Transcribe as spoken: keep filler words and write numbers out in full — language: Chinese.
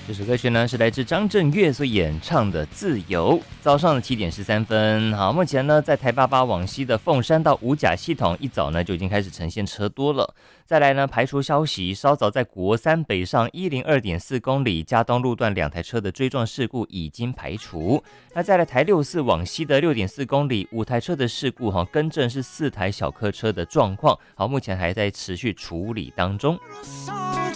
这首歌曲呢是来自张震岳所演唱的《自由》。早上的七点十三分，好，目前呢在台八八往西的凤山到五甲系统，一早呢就已经开始呈现车多了。再来呢，排除消息，稍早在国三北上一零二点四公里嘉东路段两台车的追撞事故已经排除。那再来台六四往西的六点四公里五台车的事故，哈，更正是四台小客车的状况，好，目前还在持续处理当中。